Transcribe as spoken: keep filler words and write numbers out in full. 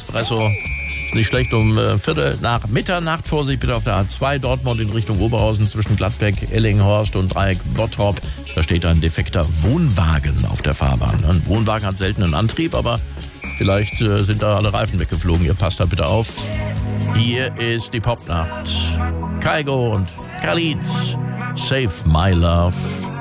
Espresso. Ist nicht schlecht, um äh, Viertel nach Mitternacht. Vorsicht bitte auf der A zwei Dortmund in Richtung Oberhausen zwischen Gladbeck, Ellinghorst und Dreieck Bottrop. Da steht ein defekter Wohnwagen auf der Fahrbahn. Ein Wohnwagen hat selten einen Antrieb, aber vielleicht äh, sind da alle Reifen weggeflogen. Ihr passt da bitte auf. Hier ist die Popnacht. Kygo und Khalid. Save My Love.